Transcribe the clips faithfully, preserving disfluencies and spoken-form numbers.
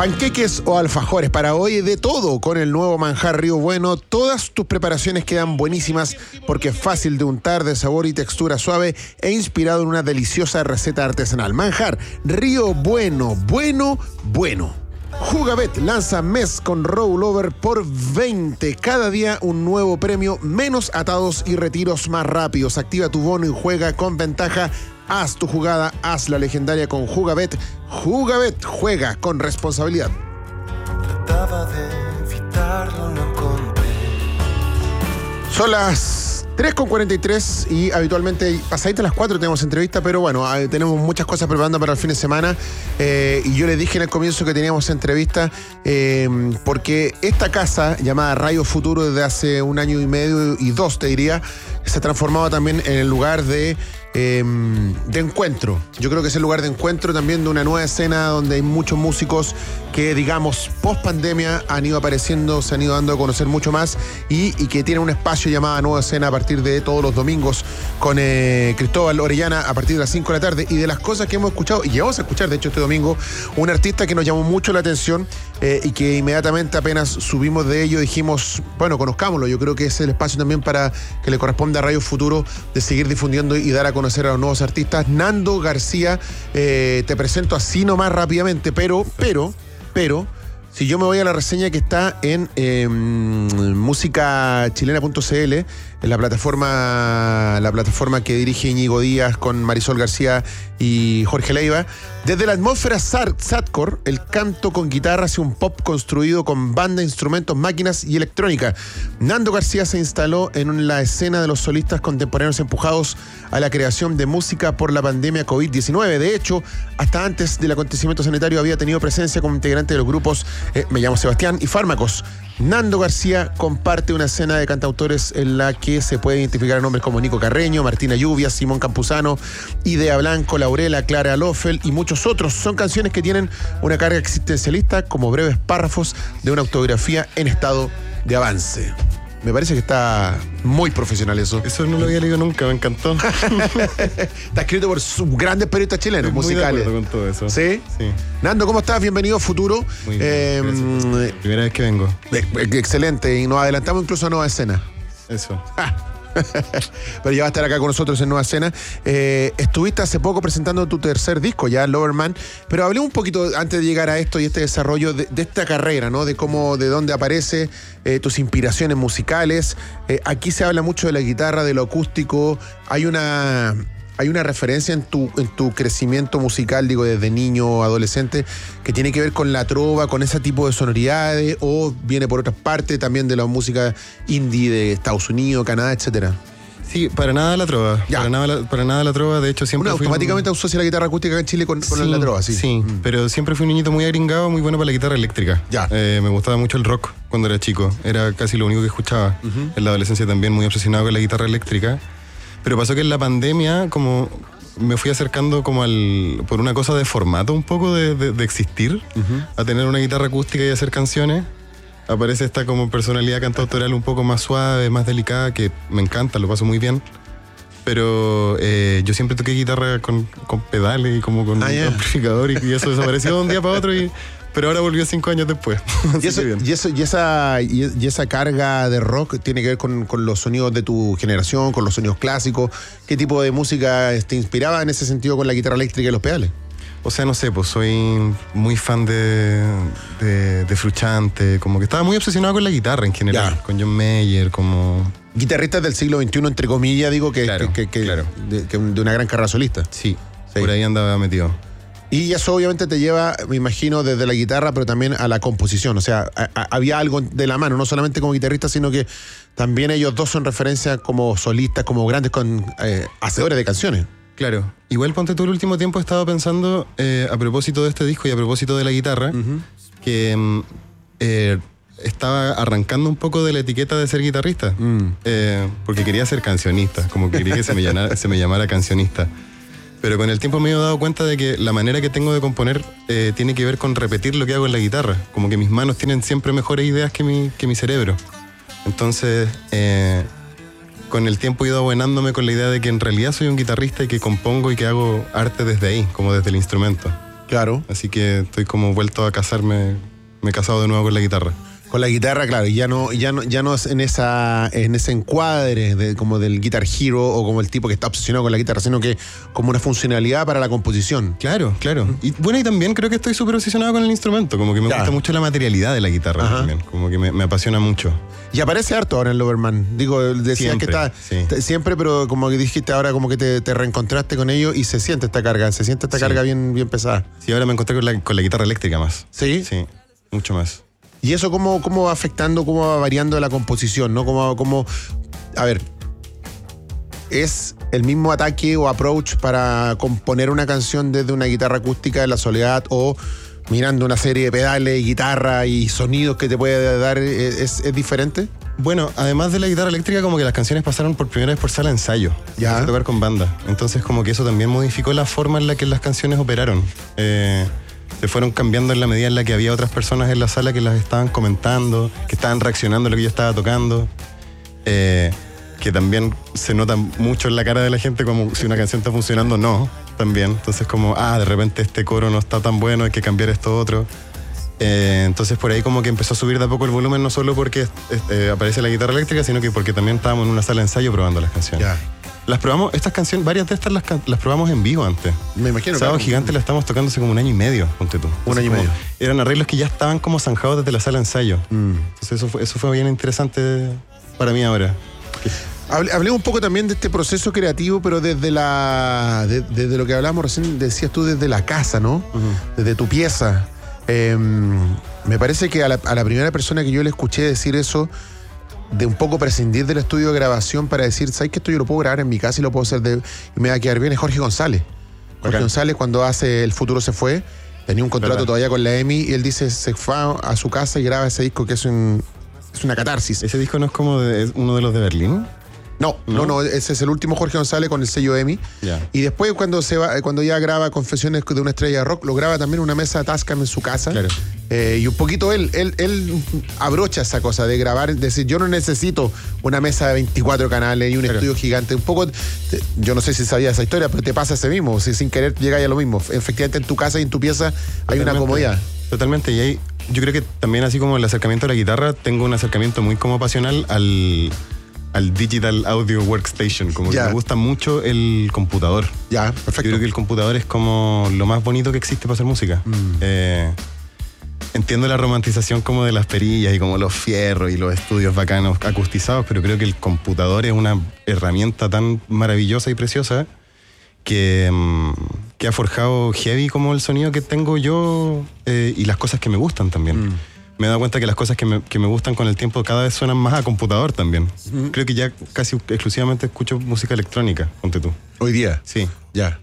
Panqueques o alfajores, para hoy de todo con el nuevo manjar Río Bueno. Todas tus preparaciones quedan buenísimas porque es fácil de untar, de sabor y textura suave e inspirado en una deliciosa receta artesanal. Manjar Río Bueno, bueno, bueno. Jugabet lanza mes con rollover por veinte. Cada día un nuevo premio, menos atados y retiros más rápidos. Activa tu bono y juega con ventaja. Haz tu jugada, haz la legendaria con Jugabet. Jugabet, juega con responsabilidad. Trataba de evitarlo, no encontré. Son las tres con cuarenta y tres y habitualmente pasadita las cuatro tenemos entrevista, pero bueno, tenemos muchas cosas preparando para el fin de semana eh, y yo les dije en el comienzo que teníamos entrevista eh, porque esta casa llamada Radio Futuro desde hace un año y medio y dos te diría, se ha transformado también en el lugar de Eh, de encuentro. Yo creo que es el lugar de encuentro también de una nueva escena donde hay muchos músicos que, digamos, post pandemia han ido apareciendo, se han ido dando a conocer mucho más y, y que tienen un espacio llamado Nueva Escena a partir de todos los domingos con eh, Cristóbal Orellana a partir de las cinco de la tarde. Y de las cosas que hemos escuchado, y llevamos a escuchar de hecho este domingo, un artista que nos llamó mucho la atención eh, y que inmediatamente apenas subimos de ello dijimos, bueno, conozcámoslo. Yo creo que es el espacio también para que le corresponda a Radio Futuro de seguir difundiendo y dar a conocer conocer a los nuevos artistas. Nando García, eh, te presento así nomás rápidamente, pero, pero, pero, si yo me voy a la reseña que está en eh, música chilena punto c l, en la plataforma, la plataforma que dirige Íñigo Díaz con Marisol García y Jorge Leiva, desde la atmósfera sadcore, el canto con guitarra hacia un pop construido con banda, instrumentos, máquinas y electrónica. Nando García se instaló en la escena de los solistas contemporáneos empujados a la creación de música por la pandemia covid diecinueve. De hecho, hasta antes del acontecimiento sanitario había tenido presencia como integrante de los grupos eh, Me llamo Sebastián y Fármacos. Nando García comparte una escena de cantautores en la que se puede identificar a nombres como Nico Carreño, Martina Lluvia, Simón Campuzano, Idea Blanco, Laurela, Clara Loffel y muchos otros. Son canciones que tienen una carga existencialista como breves párrafos de una autobiografía en estado de avance. Me parece que está muy profesional eso. Eso no lo había leído nunca, me encantó. Está escrito por sus grandes periodistas chilenos, Estoy musicales. Muy de acuerdo con todo eso. ¿Sí? Sí. Nando, ¿cómo estás? Bienvenido a Futuro. Muy bien, eh, Primera vez que vengo. eh, excelente, y nos adelantamos incluso a Nueva Escena. Eso. Ah. Pero ya va a estar acá con nosotros en Nueva Escena. Eh, estuviste hace poco presentando tu tercer disco, ya Loverman, pero hablé un poquito antes de llegar a esto y este desarrollo de, de esta carrera, ¿no? De cómo, de dónde aparece, eh, tus inspiraciones musicales. Eh, aquí se habla mucho de la guitarra, de lo acústico. Hay una... Hay una referencia en tu, en tu crecimiento musical, digo, desde niño o adolescente, que tiene que ver con la trova, con ese tipo de sonoridades, o viene por otras partes también de la música indie de Estados Unidos, Canadá, etcétera. Sí, para nada la trova. Ya. Para nada la, para nada la trova. De hecho, siempre Uno fui automáticamente un... asocia la guitarra acústica acá en Chile con, con sí, la trova, sí. Sí, Mm. pero siempre fui un niñito muy agringado, muy bueno para la guitarra eléctrica. Ya. Eh, me gustaba mucho el rock cuando era chico. Era casi lo único que escuchaba. Uh-huh. En la adolescencia también muy obsesionado con la guitarra eléctrica. Pero pasó que en la pandemia, como... me fui acercando como al por una cosa de formato un poco de, de, de existir, uh-huh. a tener una guitarra acústica y hacer canciones. Aparece esta como personalidad cantautoral un poco más suave, más delicada, que me encanta, lo paso muy bien. Pero eh, yo siempre toqué guitarra con, con pedales y como con ah, yeah. amplificador y, y eso desapareció de un día para otro y... Pero ahora volvió cinco años después. Y, eso, y, eso, y, esa, y esa carga de rock tiene que ver con, con los sonidos de tu generación, con los sonidos clásicos. ¿Qué tipo de música te inspiraba en ese sentido con la guitarra eléctrica y los pedales? O sea, no sé, pues soy muy fan de, de, de Fruchante, como que estaba muy obsesionado con la guitarra en general, ya. Con John Mayer, como... Guitarristas del siglo veintiuno, entre comillas, digo, que, claro, que, que, claro. De, que de una gran carrera solista. Sí, sí, por ahí andaba metido. Y eso obviamente te lleva, me imagino, desde la guitarra, pero también a la composición. O sea, a, a, había algo de la mano, no solamente como guitarrista, sino que también ellos dos son referencias como solistas, como grandes con, eh, hacedores de canciones. Claro. Igual, ponte tú, el último tiempo he estado pensando, eh, a propósito de este disco y a propósito de la guitarra, uh-huh. que eh, estaba arrancando un poco de la etiqueta de ser guitarrista. Mm. Eh, porque quería ser cancionista, como que quería que se me, llamara, se me llamara cancionista. Pero con el tiempo me he dado cuenta de que la manera que tengo de componer eh, tiene que ver con repetir lo que hago en la guitarra. Como que mis manos tienen siempre mejores ideas que mi, que mi cerebro. Entonces, eh, con el tiempo he ido abuenándome con la idea de que en realidad soy un guitarrista y que compongo y que hago arte desde ahí, como desde el instrumento. Claro. Así que estoy como vuelto a casarme, me he casado de nuevo con la guitarra. Con la guitarra, claro, y ya no, ya no, ya no es en esa, en ese encuadre de, como del Guitar Hero o como el tipo que está obsesionado con la guitarra, sino que como una funcionalidad para la composición. Claro, claro. Y bueno, y también creo que estoy súper obsesionado con el instrumento, como que me Ya. gusta mucho la materialidad de la guitarra. Ajá. También, como que me, me apasiona mucho. Y aparece harto ahora en Loverman. Digo, decías Siempre, que está sí. t- siempre, pero como que dijiste ahora como que te, te reencontraste con ellos y se siente esta carga, se siente esta Sí. carga bien, bien pesada. Sí, ahora me encontré con la, con la guitarra eléctrica más. ¿Sí? Sí, mucho más. ¿Y eso cómo, cómo va afectando, cómo va variando la composición, ¿no? Cómo, cómo, a ver, ¿es el mismo ataque o approach para componer una canción desde una guitarra acústica de la soledad o mirando una serie de pedales, guitarra y sonidos que te puede dar, es, es diferente? Bueno, además de la guitarra eléctrica, como que las canciones pasaron por primera vez por sala de ensayo. Ya. Empecé a tocar con banda. Entonces, como que eso también modificó la forma en la que las canciones operaron. Eh, se fueron cambiando en la medida en la que había otras personas en la sala que las estaban comentando, que estaban reaccionando a lo que yo estaba tocando. Eh, que también se nota mucho en la cara de la gente como si una canción está funcionando o no, también. Entonces, como, ah, de repente este coro no está tan bueno, hay que cambiar esto otro. Eh, entonces por ahí como que empezó a subir de a poco el volumen, no solo porque eh, aparece la guitarra eléctrica, sino que porque también estábamos en una sala de ensayo probando las canciones. Ya. Las probamos, estas canciones, varias de estas las, can- las probamos en vivo antes. Me imagino. Sábado claro. Gigante la estamos tocando hace como un año y medio, ponte tú. Un año y como- medio. Eran arreglos que ya estaban como zanjados desde la sala de ensayo. Mm. Entonces eso fue, eso fue bien interesante para mí ahora. Hable- Hablemos un poco también de este proceso creativo, pero desde la de- desde lo que hablábamos recién, decías tú, desde la casa, ¿no? Desde tu pieza. Eh, me parece que a la, a la primera persona que yo le escuché decir eso, de un poco prescindir del estudio de grabación para decir, ¿sabes que esto yo lo puedo grabar en mi casa y lo puedo hacer de, y me va a quedar bien? Es Jorge González. Jorge Bacán. González, cuando hace El Futuro se fue, tenía un contrato Verdad. todavía con la E M I y él dice, se fue a, a su casa y graba ese disco que es, un, es una catarsis. Ese disco no es como de- es uno de los de Berlín. No, no, ¿No? no, ese es el último Jorge González con el sello E M I. Ya. Y después cuando se va, cuando ya graba Confesiones de una estrella de rock, lo graba también en una mesa Tascam en su casa. Claro. Eh, y un poquito él, él, él abrocha esa cosa de grabar, decir, yo no necesito una mesa de veinticuatro canales y un Claro. estudio gigante. Un poco, te- yo no sé si sabías esa historia, pero te pasa ese mismo. Si sin querer llegáis a lo mismo. Efectivamente en tu casa y en tu pieza hay una Totalmente. comodidad. Totalmente, y ahí yo creo que también así como el acercamiento a la guitarra, tengo un acercamiento muy como pasional al, al Digital Audio Workstation, como Ya. que me gusta mucho el computador. Ya, Yo perfecto. creo que el computador es como lo más bonito que existe para hacer música. Mm. Eh, entiendo la romantización como de las perillas y como los fierros y los estudios bacanos acustizados, pero creo que el computador es una herramienta tan maravillosa y preciosa que, mm, que ha forjado heavy como el sonido que tengo yo eh, y las cosas que me gustan también. Mm. Me he dado cuenta que las cosas que me, que me gustan con el tiempo cada vez suenan más a computador también. Creo que ya casi exclusivamente escucho música electrónica, ponte tú. Hoy día. Sí. Ya.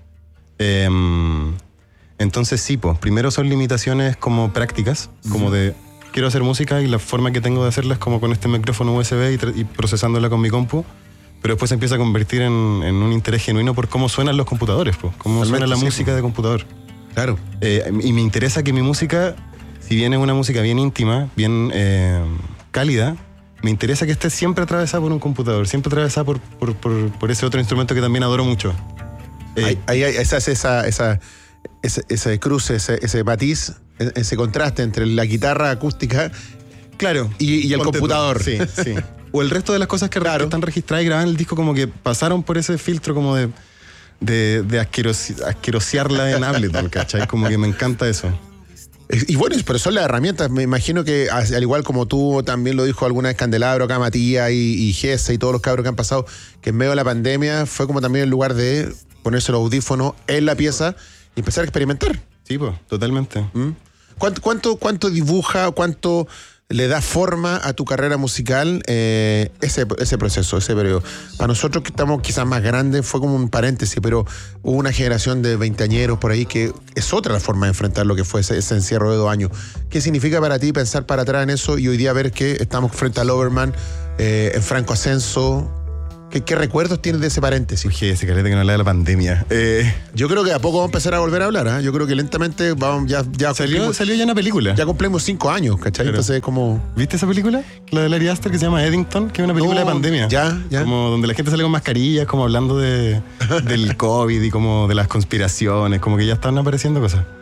Em, entonces sí, pues primero son limitaciones como prácticas, como de quiero hacer música y la forma que tengo de hacerla es como con este micrófono U S B y, tra- y procesándola con mi compu, pero después se empieza a convertir en, en un interés genuino por cómo suenan los computadores, pues, cómo Totalmente, suena la sí, música pues. de computador. Claro. Eh, y me interesa que mi música, si bien es una música bien íntima, bien eh, cálida, me interesa que esté siempre atravesada por un computador, siempre atravesada por, por, por, por ese otro instrumento que también adoro mucho. Eh, Ahí, ahí hay esa, esa, esa, ese, ese cruce, ese, ese matiz, e- ese contraste entre la guitarra acústica claro. y, y el Ponte tú. computador. Sí, sí. O el resto de las cosas que, Claro. que están registradas y grabadas en el disco como que pasaron por ese filtro como de, de, de asquerosi- asquerosearla en Ableton, ¿cachai? Como que me encanta eso. Y bueno, pero son las herramientas. Me imagino que, al igual como tú también lo dijo alguna vez Candelabro, acá Matías y, y Gese y todos los cabros que han pasado, que en medio de la pandemia fue como también el lugar de ponerse los audífonos en la pieza y empezar a experimentar. Sí, pues, totalmente. ¿Mm? ¿Cuánto, cuánto, cuánto dibuja, cuánto le da forma a tu carrera musical eh, ese, ese proceso, ese periodo? Para nosotros que estamos quizás más grandes fue como un paréntesis, pero hubo una generación de veinteañeros por ahí que es otra la forma de enfrentar lo que fue ese, ese encierro de dos años. ¿Qué significa para ti pensar para atrás en eso y hoy día ver que estamos frente a Loverman eh, en franco ascenso? ¿Qué, ¿Qué recuerdos tienes de ese paréntesis? Oye, ese caleta que no habla de la pandemia. Eh, Yo creo que a poco vamos a empezar a volver a hablar. ¿eh? Yo creo que lentamente vamos, ya, ya, salió, cumplimos, salió ya una película. ya cumplimos cinco años, ¿cachai? Claro. Entonces como... ¿Viste esa película? La de Larry Aster que se llama Eddington, que es una película No, de pandemia. ya, ya. Como donde la gente sale con mascarillas, como hablando de, del COVID y como de las conspiraciones, como que ya están apareciendo cosas.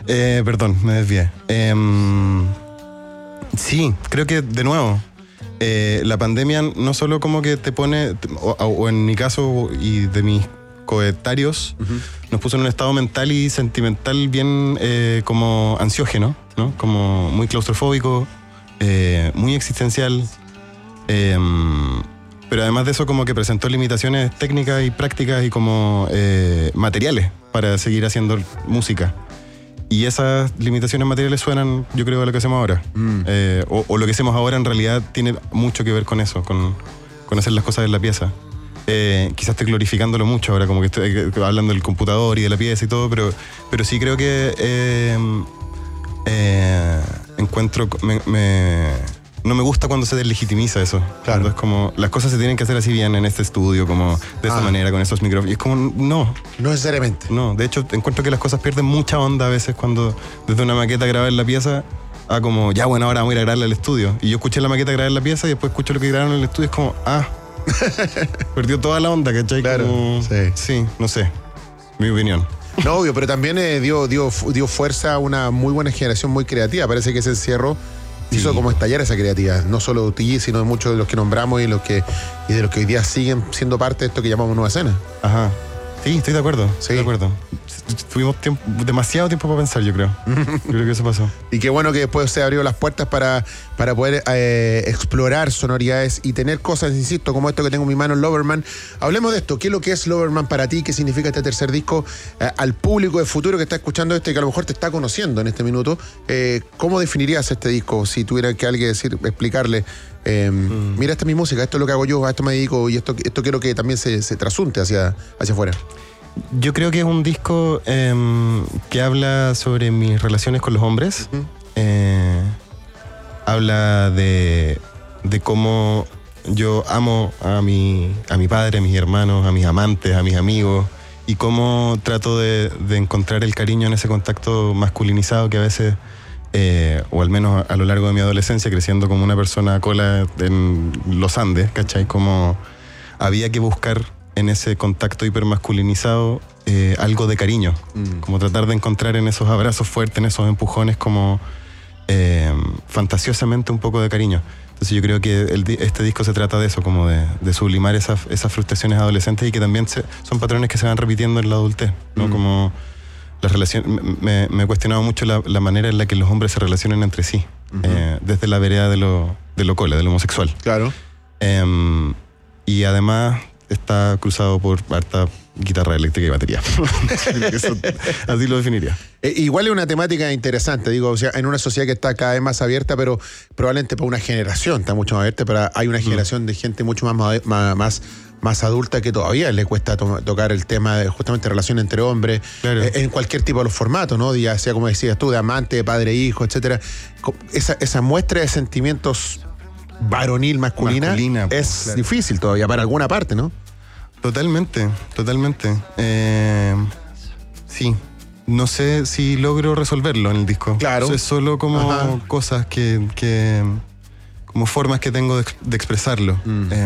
Eh, perdón, me desvié. Em, sí, creo que de nuevo, eh, la pandemia no solo como que te pone, o, o en mi caso y de mis coetarios, uh-huh. nos puso en un estado mental y sentimental bien eh, como ansiógeno, ¿no? Como muy claustrofóbico, eh, muy existencial. Eh, pero además de eso como que presentó limitaciones técnicas y prácticas y como eh, materiales para seguir haciendo música. Y esas limitaciones materiales suenan, yo creo, a lo que hacemos ahora. Mm. Eh, o, o lo que hacemos ahora en realidad tiene mucho que ver con eso, con, con hacer las cosas en la pieza. Eh, quizás estoy glorificándolo mucho ahora, como que estoy hablando del computador y de la pieza y todo, pero, pero sí creo que eh, eh, encuentro... Me, me, no me gusta cuando se deslegitimiza eso. Claro. Cuando es como, las cosas se tienen que hacer así bien en este estudio, como de esta ah. manera, con estos micrófonos. Y es como, no. No necesariamente. No, de hecho, encuentro que las cosas pierden mucha onda a veces cuando desde una maqueta grabar la pieza a como, ya bueno, ahora vamos a ir a grabarla al estudio. Y yo escuché la maqueta grabar la pieza y después escucho lo que grabaron en el estudio y es como, ah, perdió toda la onda, ¿cachai? Claro, como, sí. Sí, no sé, mi opinión. No, obvio, pero también eh, dio, dio, dio fuerza a una muy buena generación muy creativa. Parece que ese encierro hizo sí. como estallar esa creatividad, no solo de U T G, sino de muchos de los que nombramos y, los que, y de los que hoy día siguen siendo parte de esto que llamamos Nueva Escena. Ajá. Sí, estoy de acuerdo, sí. estoy de acuerdo. Tuvimos tiempo, demasiado tiempo para pensar, yo creo. Yo creo que eso pasó. Y qué bueno que después se abrió las puertas para, para poder eh, explorar sonoridades y tener cosas, insisto, como esto que tengo en mi mano, Loverman. Hablemos de esto. ¿Qué es lo que es Loverman para ti? ¿Qué significa este tercer disco? Eh, al público de futuro que está escuchando esto y que a lo mejor te está conociendo en este minuto, eh, ¿cómo definirías este disco? Si tuviera que alguien decir, explicarle, eh, mm. mira, esta es mi música, esto es lo que hago yo, a esto me dedico y esto, esto quiero que también se, se trasunte hacia, hacia afuera. Yo creo que es un disco eh, que habla sobre mis relaciones con los hombres. Uh-huh. eh, habla de, de cómo yo amo a mi, a mi padre, a mis hermanos, a mis amantes, a mis amigos, y cómo trato de, de encontrar el cariño en ese contacto masculinizado que a veces, eh, o al menos a, a lo largo de mi adolescencia, creciendo como una persona cola en los Andes, ¿cachai? Como había que buscar en ese contacto hipermasculinizado eh, algo de cariño, mm. como tratar de encontrar en esos abrazos fuertes, en esos empujones como eh, fantasiosamente un poco de cariño. Entonces yo creo que el, este disco se trata de eso, como de, de sublimar esas, esas frustraciones adolescentes y que también se, son patrones que se van repitiendo en la adultez, ¿no? Mm. Como las relaciones, me, me he cuestionado mucho la, la manera en la que los hombres se relacionan entre sí, uh-huh. eh, desde la vereda de lo, de lo cola, de lo homosexual. Claro. Eh, y además está cruzado por harta guitarra eléctrica y batería. Eso, así lo definiría. Eh, igual es una temática interesante, digo, o sea, en una sociedad que está cada vez más abierta, pero probablemente para una generación está mucho más abierta, pero hay una generación mm. de gente mucho más, más, más, más adulta que todavía le cuesta to- tocar el tema de justamente relación entre hombres, claro. eh, en cualquier tipo de los formatos, ¿no? Ya sea como decías tú, de amante, de padre, hijo, etcétera. Esa, esa muestra de sentimientos varonil, masculina, masculina es pues, claro. difícil todavía para alguna parte, ¿no? Totalmente, totalmente. Eh, sí, no sé si logro resolverlo en el disco. Claro. Es solo como Ajá. cosas que, que, como formas que tengo de, de expresarlo. Mm. Eh,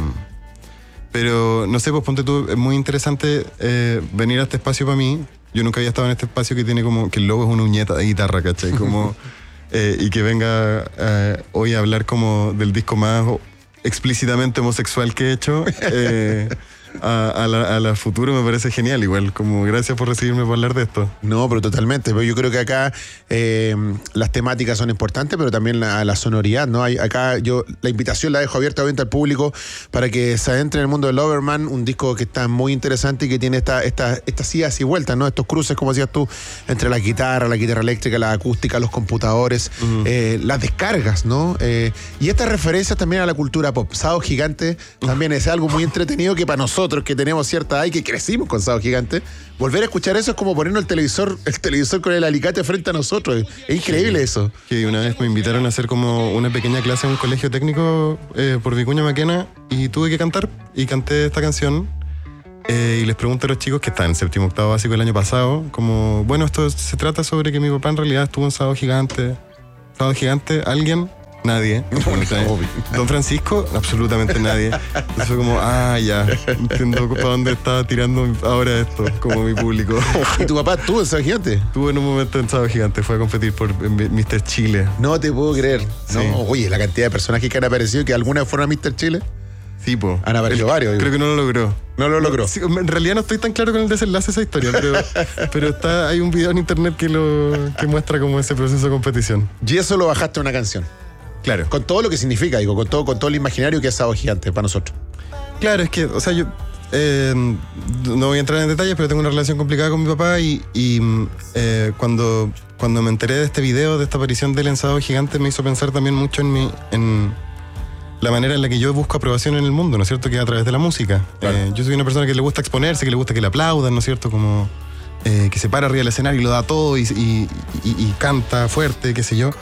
pero no sé, pues ponte tú, es muy interesante eh, venir a este espacio para mí. Yo nunca había estado en este espacio que tiene como, que el logo es una uñeta de guitarra, ¿cachai? Como, eh, y que venga eh, hoy a hablar como del disco más explícitamente homosexual que he hecho. Eh, A, a, la, a la futuro me parece genial, igual, como gracias por recibirme para hablar de esto. No, pero totalmente, pero yo creo que acá eh, las temáticas son importantes, pero también la, la sonoridad, ¿no? Hay, acá yo la invitación la dejo abierta obviamente al público para que se adentre en el mundo de Loverman, un disco que está muy interesante y que tiene esta, esta, estas idas y vueltas, ¿no? Estos cruces, como decías tú, entre la guitarra, la guitarra eléctrica, la acústica, los computadores, uh-huh. eh, las descargas, ¿no? Eh, y estas referencias también a la cultura pop. Sábado Gigante también uh-huh. es algo muy entretenido que para nosotros Nosotros que tenemos cierta edad y que crecimos con Sábado Gigante, volver a escuchar eso es como ponernos el televisor, el televisor con el alicate frente a nosotros. Es increíble sí. eso. Que una vez me invitaron a hacer como una pequeña clase en un colegio técnico eh, por Vicuña Maquena y tuve que cantar y canté esta canción eh, y les pregunto a los chicos que están en séptimo octavo básico el año pasado, como, bueno, esto se trata sobre que mi papá en realidad estuvo en Sábado Gigante. Sábado Gigante, alguien Nadie. Don Francisco, absolutamente nadie. Entonces fue como, ah, ya, entiendo para dónde estaba tirando ahora esto, como mi público. ¿Y tu papá estuvo en Sábado Gigante? Estuvo en un momento en Sábado Gigante, fue a competir por míster Chile. No te puedo creer. Sí. No, oye, la cantidad de personajes que han aparecido, que alguna vez fueron a míster Chile. Sí, po. Han aparecido Él, varios. Creo digo. que no lo logró. No lo logró. Sí, en realidad no estoy tan claro con el desenlace de esa historia, pero, pero está, hay un video en internet que, lo, que muestra como ese proceso de competición. Y eso lo bajaste a una canción. Claro. Con todo lo que significa, digo, con todo, con todo el imaginario que es Sábado Gigante para nosotros. Claro, es que, o sea, yo eh, no voy a entrar en detalles, pero tengo una relación complicada con mi papá y, y eh, cuando, cuando me enteré de este video, de esta aparición del Sábado Gigante, me hizo pensar también mucho en mi, en la manera en la que yo busco aprobación en el mundo, ¿no es cierto? Que es a través de la música. Claro. Eh, yo soy una persona que le gusta exponerse, que le gusta que le aplaudan, ¿no es cierto? Como eh, que se para arriba del escenario y lo da todo y, y, y, y canta fuerte, qué sé yo.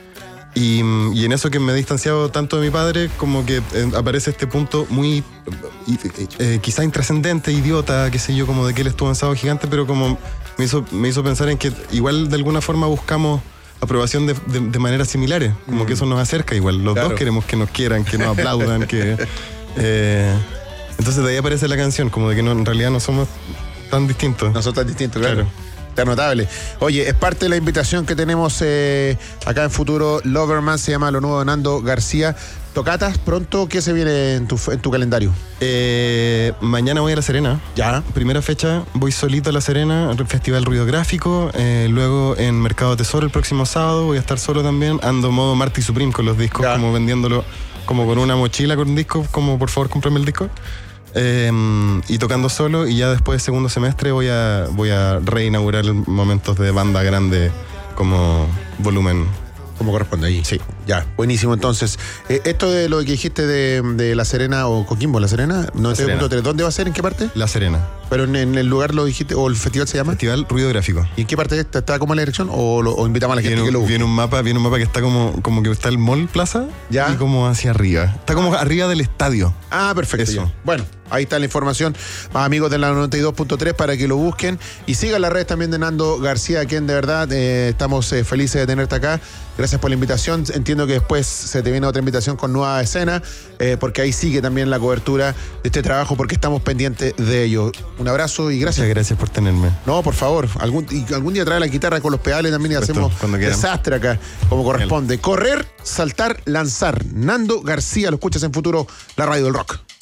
Y, y en eso que me he distanciado tanto de mi padre, como que eh, aparece este punto muy eh, eh, quizá intrascendente, idiota, qué sé yo, como de que él estuvo en Sábado Gigante, pero como me hizo, me hizo pensar en que igual de alguna forma buscamos aprobación de, de, de maneras similares, como mm. que eso nos acerca igual. Los claro. dos queremos que nos quieran, que nos aplaudan, que... Eh, entonces de ahí aparece la canción, como de que no, en realidad no somos tan distintos. No son tan distintos, claro. Claro. Está notable. Oye, es parte de la invitación que tenemos eh, acá en Futuro Loverman, se llama lo nuevo de Nando García. ¿Tocatas pronto? ¿Qué se viene en tu, en tu calendario? Eh, mañana voy a La Serena. Ya. Primera fecha, voy solito a La Serena, al Festival Ruido Gráfico. Eh, luego en Mercado Tesoro el próximo sábado voy a estar solo también. Ando modo Marty Supreme con los discos, ya. como vendiéndolo como con una mochila con discos, como por favor cómprame el disco. Eh, y tocando solo, y ya después de segundo semestre voy a, voy a reinaugurar momentos de banda grande como volumen. Como corresponde ahí. Sí. Ya, buenísimo. Entonces, eh, esto de lo que dijiste de, de La Serena o Coquimbo, La Serena, noventa y uno punto tres, ¿dónde va a ser? ¿En qué parte? La Serena. Pero en, en el lugar lo dijiste, o el festival se llama. Festival Ruido Gráfico. ¿Y en qué parte está? ¿Está como en la dirección? ¿O, lo, o invitamos a la gente Viene, que lo busque? viene un mapa, viene un mapa que está como, como que está el Mall Plaza. Ya. Y como hacia arriba. Está como arriba del estadio. Ah, perfecto. Eso. Ya. Bueno, ahí está la información, más amigos de la noventa y dos punto tres, para que lo busquen y sigan las redes también de Nando García, quien de verdad eh, estamos eh, felices de tenerte acá. Gracias por la invitación. Entiendo que después se te viene otra invitación con nueva escena, eh, porque ahí sigue también la cobertura de este trabajo, porque estamos pendientes de ello. Un abrazo y gracias. Muchas gracias por tenerme. No, por favor, algún, y algún día trae la guitarra con los pedales también y Perfecto, hacemos cuando quieran. desastre acá, como corresponde. Correr, saltar, lanzar. Nando García, lo escuchas en Futuro, la radio del rock.